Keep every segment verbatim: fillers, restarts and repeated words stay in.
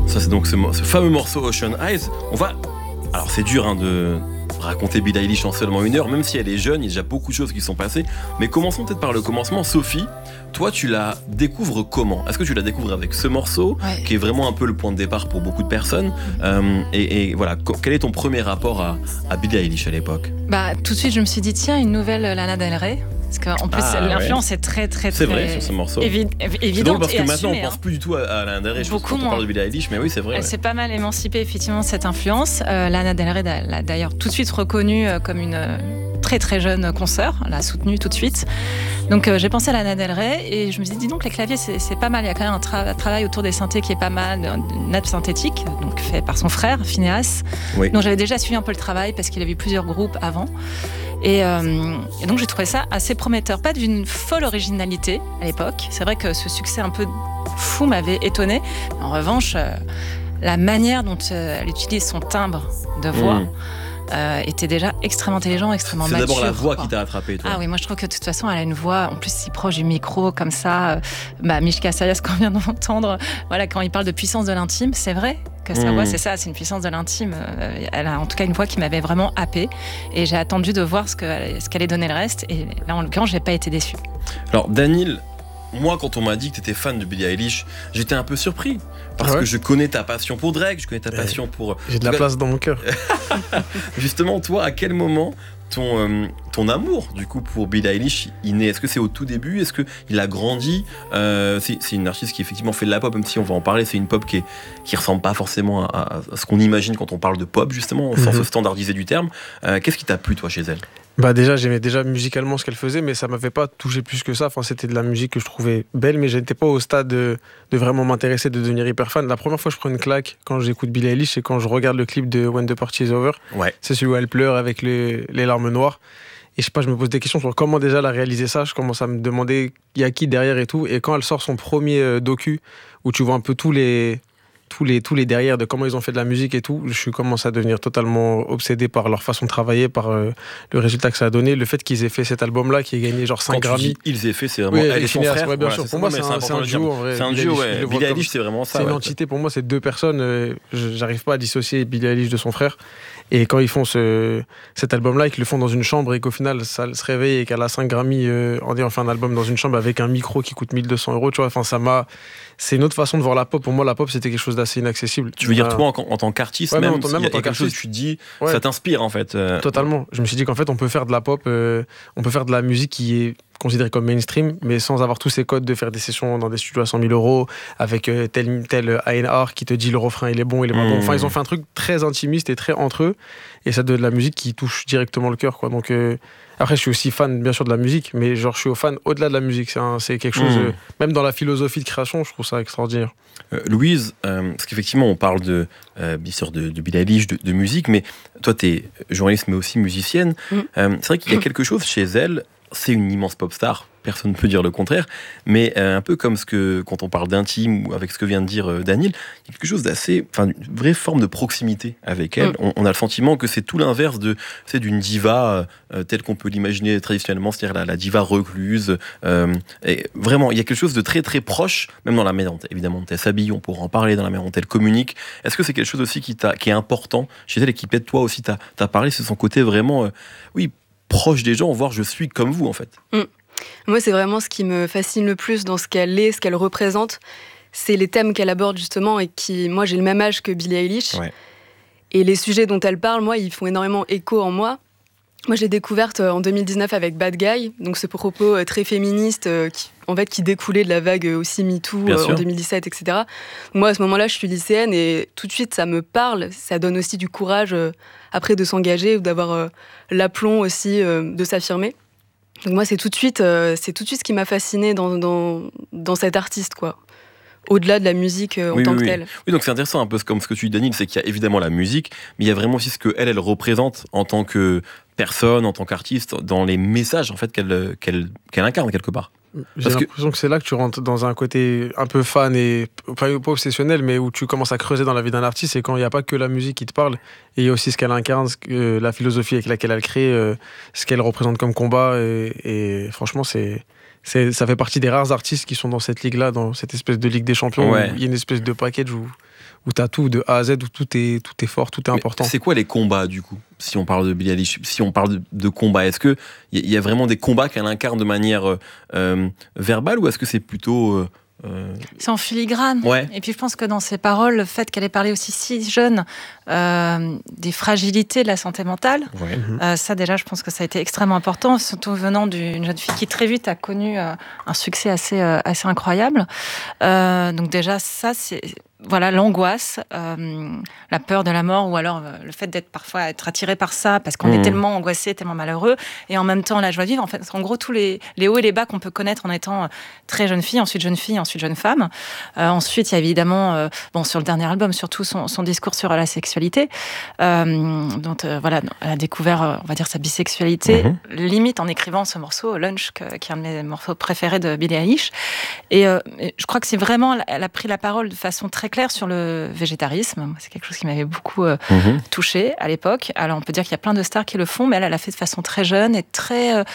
Ça, c'est donc ce, ce fameux morceau Ocean Eyes. On va... Alors, c'est dur hein, de raconter Billie Eilish en seulement une heure, même si elle est jeune, il y a déjà beaucoup de choses qui sont passées. Mais commençons peut-être par le commencement. Sophie, toi, tu la découvres comment ? Est-ce que tu la découvres avec ce morceau, ouais. qui est vraiment un peu le point de départ pour beaucoup de personnes ? euh, et, et voilà, quel est ton premier rapport à, à Billie Eilish à l'époque ? Bah, tout de suite, je me suis dit, tiens, une nouvelle Lana Del Rey. Parce qu'en plus, ah, l'influence ouais. est très, très, très... C'est vrai, sur ce morceau. Évi- évidente c'est drôle parce que et maintenant, assumée, on pense hein. plus du tout à, à Lana Del Rey. Beaucoup quand on parle de Billie Eilish, mais oui, c'est vrai. Elle ouais. s'est pas mal émancipée, effectivement, cette influence. Euh, Lana Del Rey l'a d'ailleurs tout de suite reconnue comme une très, très jeune consoeur. Elle l'a soutenue tout de suite. Donc, euh, j'ai pensé à Lana Del Rey et je me suis dit, dis donc, les claviers, c'est, c'est pas mal. Il y a quand même un tra- travail autour des synthés qui est pas mal, une nappe synthétique, donc fait par son frère, Phineas. Oui. Donc, j'avais déjà suivi un peu le travail parce qu'il avait eu plusieurs groupes avant. Et, euh, et donc j'ai trouvé ça assez prometteur, pas d'une folle originalité à l'époque. C'est vrai que ce succès un peu fou m'avait étonnée. En revanche, euh, la manière dont euh, elle utilise son timbre de voix mmh. euh, était déjà extrêmement intelligent, extrêmement c'est mature. C'est d'abord la voix quoi. qui t'a attrapé, toi. Ah oui, moi je trouve que de toute façon elle a une voix en plus si proche du micro comme ça. Euh, bah, Mishka Sayas qu'on vient d'entendre, voilà, quand il parle de puissance de l'intime, c'est vrai. Que sa mmh. voix, c'est ça, c'est une puissance de l'intime. Euh, elle a en tout cas une voix qui m'avait vraiment happée. Et j'ai attendu de voir ce, que, ce qu'allait donner le reste. Et là, en l'occurrence, je n'ai pas été déçue. Alors, Daniel, moi, quand on m'a dit que tu étais fan de Billie Eilish, j'étais un peu surpris. Parce ouais. que je connais ta passion pour Drake, je connais ta passion pour... J'ai de la place dans mon cœur. Justement, toi, à quel moment ton, euh, ton amour, du coup, pour Billie Eilish, il naît ? Est-ce que c'est au tout début ? Est-ce qu'il a grandi ? euh, c'est, c'est une artiste qui, effectivement, fait de la pop, même si on va en parler. C'est une pop qui ne qui ressemble pas forcément à, à ce qu'on imagine quand on parle de pop, justement, au mm-hmm. sens standardisé du terme. Euh, qu'est-ce qui t'a plu, toi, chez elle ? Bah déjà, j'aimais déjà musicalement ce qu'elle faisait, mais ça ne m'avait pas touché plus que ça. Enfin, c'était de la musique que je trouvais belle, mais je n'étais pas au stade de, de vraiment m'intéresser, de devenir hyper fan. La première fois que je prends une claque quand j'écoute Billie Eilish, c'est quand je regarde le clip de When the Party is Over. Ouais. C'est celui où elle pleure avec les, les larmes noires. Et je sais pas, je me pose des questions sur comment déjà elle a réalisé ça. Je commence à me demander il y a qui derrière et tout. Et quand elle sort son premier euh, docu, où tu vois un peu tous les... Tous les, tous les derrière de comment ils ont fait de la musique et tout, je commence à devenir totalement obsédé par leur façon de travailler, par euh, le résultat que ça a donné, le fait qu'ils aient fait cet album-là qui a gagné genre cinq Grammy. Ils aient fait, c'est vraiment oui, elle et son Phineas, frère. Ouais, bien voilà, sûr. C'est pour ça, moi, c'est, c'est, un, c'est un duo en vrai. C'est un duo, ouais. Billie Eilish, c'est vraiment ça. C'est ouais. une entité, pour moi, c'est deux personnes. Euh, j'arrive pas à dissocier Billie Eilish de son frère. Et quand ils font ce, cet album-là et qu'ils le font dans une chambre et qu'au final, ça se réveille et qu'elle a cinq Grammy, euh, on dit on fait un album dans une chambre avec un micro qui coûte mille deux cents euros, tu vois, enfin, ça m'a... C'est une autre façon de voir la pop. Pour moi, la pop, c'était quelque chose d'assez inaccessible. Tu veux dire, toi, en, en tant qu'artiste, ouais, même, même, en, même il y a en tant quelque chose que tu te dis, ouais. ça t'inspire, en fait. Euh... Totalement. Je me suis dit qu'en fait, on peut faire de la pop, euh, on peut faire de la musique qui est considérée comme mainstream, mais sans avoir tous ces codes de faire des sessions dans des studios à cent mille euros, avec euh, tel, tel A and R qui te dit le refrain, il est bon, il est pas mmh. bon. Enfin, ils ont fait un truc très intimiste et très entre eux, et ça donne de la musique qui touche directement le cœur, quoi. Donc, euh, après, je suis aussi fan, bien sûr, de la musique, mais genre, je suis fan au-delà de la musique. C'est, un, c'est quelque chose, mmh. euh, même dans la philosophie de création, je trouve ça extraordinaire. Euh, Louise, euh, parce qu'effectivement, on parle de, euh, bien sûr, de, de Billie Eilish, de, de musique, mais toi, tu es journaliste, mais aussi musicienne. Mmh. Euh, c'est vrai qu'il y a quelque chose chez elle, c'est une immense pop star, personne ne peut dire le contraire, mais euh, un peu comme ce que, quand on parle d'intime ou avec ce que vient de dire euh, Daniel, il y a quelque chose d'assez, enfin, une vraie forme de proximité avec elle. Mm. On, on a le sentiment que c'est tout l'inverse de, c'est d'une diva euh, telle qu'on peut l'imaginer traditionnellement, c'est-à-dire la, la diva recluse. Euh, et vraiment, il y a quelque chose de très très proche, même dans la manière dont, évidemment, elle s'habille, on pourra en parler, dans la manière dont elle communique. Est-ce que c'est quelque chose aussi qui, t'a, qui est important chez elle et qui peut-être toi aussi t'as, t'as parlé, c'est son côté vraiment, euh, oui, proche des gens, voire je suis comme vous en fait. Mm. Moi, c'est vraiment ce qui me fascine le plus dans ce qu'elle est, ce qu'elle représente. C'est les thèmes qu'elle aborde justement et qui, moi, j'ai le même âge que Billie Eilish. Ouais. Et les sujets dont elle parle, moi, ils font énormément écho en moi. Moi, je l'ai découverte en deux mille dix-neuf avec Bad Guy, donc ce propos très féministe qui, en fait, qui découlait de la vague aussi MeToo en deux mille dix-sept, et cetera. Moi, à ce moment-là, je suis lycéenne et tout de suite, ça me parle. Ça donne aussi du courage après de s'engager ou d'avoir l'aplomb aussi de s'affirmer. Donc moi, c'est tout de suite, euh, c'est tout de suite ce qui m'a fascinée dans, dans, dans cette artiste, quoi. Au-delà de la musique euh, en oui, tant oui, que oui. telle. Oui, donc c'est intéressant, un peu comme ce que tu dis, Daniel, c'est qu'il y a évidemment la musique, mais il y a vraiment aussi ce qu'elle, elle représente en tant que personne, en tant qu'artiste, dans les messages en fait, qu'elle, qu'elle, qu'elle incarne quelque part. J'ai Parce l'impression que... que c'est là que tu rentres dans un côté un peu fan et pas, pas obsessionnel, mais où tu commences à creuser dans la vie d'un artiste. C'est quand il n'y a pas que la musique qui te parle, et il y a aussi ce qu'elle incarne, ce que, euh, la philosophie avec laquelle elle crée, euh, ce qu'elle représente comme combat. Et, et franchement, c'est, c'est, ça fait partie des rares artistes qui sont dans cette ligue-là, dans cette espèce de Ligue des Champions, ouais. où il y a une espèce de package où, où tu as tout de A à Z, où tout est, tout est fort, tout est Mais important. C'est quoi les combats, du coup, si on parle de Billie Eilish, si on parle de, de combat? Est-ce qu'il y, y a vraiment des combats qu'elle incarne de manière euh, verbale, ou est-ce que c'est plutôt... Euh, euh... C'est en filigrane. Ouais. Et puis je pense que dans ses paroles, le fait qu'elle ait parlé aussi si jeune euh, des fragilités de la santé mentale, Ouais. euh, ça déjà, je pense que ça a été extrêmement important, surtout venant d'une jeune fille qui très vite a connu euh, un succès assez, euh, assez incroyable. Euh, donc déjà, ça, c'est... Voilà, l'angoisse, euh, la peur de la mort, ou alors euh, le fait d'être parfois être attiré par ça parce qu'on Mmh. est tellement angoissé, tellement malheureux, et en même temps la joie de vivre. En fait, en gros, tous les, les hauts et les bas qu'on peut connaître en étant très jeune fille, ensuite jeune fille, ensuite jeune femme. Euh, ensuite, il y a évidemment, euh, bon, sur le dernier album, surtout son, son discours sur la sexualité, euh, dont euh, voilà, elle a découvert, euh, on va dire, sa bisexualité, Mmh. limite en écrivant ce morceau, Lunch, que, qui est un de mes morceaux préférés de Billie Eilish. Et euh, je crois que c'est vraiment, elle a pris la parole de façon très clair sur le végétarisme. C'est quelque chose qui m'avait beaucoup euh, Mmh. touchée à l'époque. Alors on peut dire qu'il y a plein de stars qui le font, mais elle, elle l'a fait de façon très jeune et très, euh,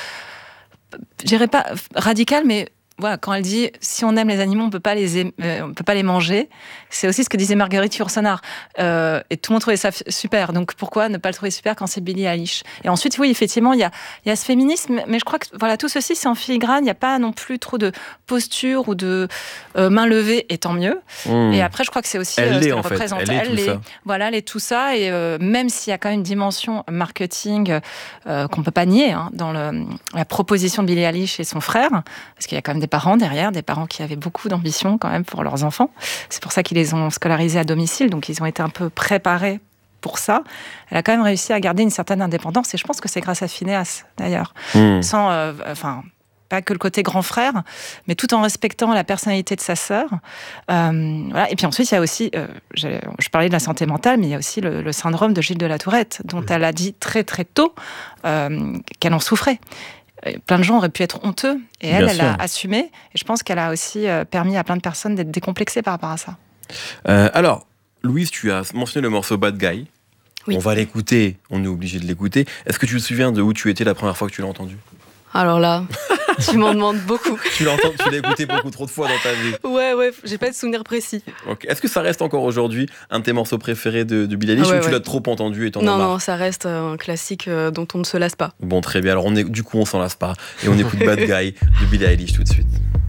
je dirais pas radicale, mais voilà, quand elle dit si on aime les animaux, on peut pas les, aim- euh, on peut pas les manger. C'est aussi ce que disait Marguerite Yourcenar. Euh, et tout le monde trouvait ça f- super. Donc pourquoi ne pas le trouver super quand c'est Billie Eilish? Et ensuite, oui, effectivement, il y a, il y a ce féminisme, mais je crois que voilà, tout ceci c'est en filigrane. Il n'y a pas non plus trop de posture ou de euh, main levée, et tant mieux. Mmh. Et après, je crois que c'est aussi Elle euh, ce l'est, qu'elle en fait. représente. Elle est tout l'est. ça. Voilà, elle est tout ça. Et euh, même s'il y a quand même une dimension marketing euh, qu'on peut pas nier hein, dans le, la proposition de Billie Eilish et son frère, parce qu'il y a quand même des parents derrière, des parents qui avaient beaucoup d'ambition quand même pour leurs enfants. C'est pour ça qu'ils les ont scolarisés à domicile, donc ils ont été un peu préparés pour ça. Elle a quand même réussi à garder une certaine indépendance, et je pense que c'est grâce à Phineas d'ailleurs, Mmh. sans, euh, enfin. Pas que le côté grand frère, mais tout en respectant la personnalité de sa sœur. Euh, voilà. Et puis ensuite, il y a aussi, euh, je, je parlais de la santé mentale, mais il y a aussi le, le syndrome de Gilles de la Tourette, dont elle a dit très très tôt euh, qu'elle en souffrait. Plein de gens auraient pu être honteux, et elle, Bien elle sûr. a assumé. Et je pense qu'elle a aussi euh, permis à plein de personnes d'être décomplexées par rapport à ça. Euh, alors, Louise, tu as mentionné le morceau Bad Guy. Oui. On va l'écouter, on est obligé de l'écouter. Est-ce que tu te souviens de où tu étais la première fois que tu l'as entendu? Alors là, tu m'en demandes beaucoup. Tu l'as entendu, tu l'as écouté beaucoup trop de fois dans ta vie. Ouais, ouais, j'ai pas de souvenir précis. Ok. Est-ce que ça reste encore aujourd'hui un de tes morceaux préférés de, de Billie Eilish, Ah ouais, ou tu ouais. l'as trop entendu et t'en as Non, marre? non, ça reste un classique euh, dont on ne se lasse pas. Bon, très bien. Alors, on est, du coup, on s'en lasse pas. Et on écoute Bad Guy de Billie Eilish tout de suite.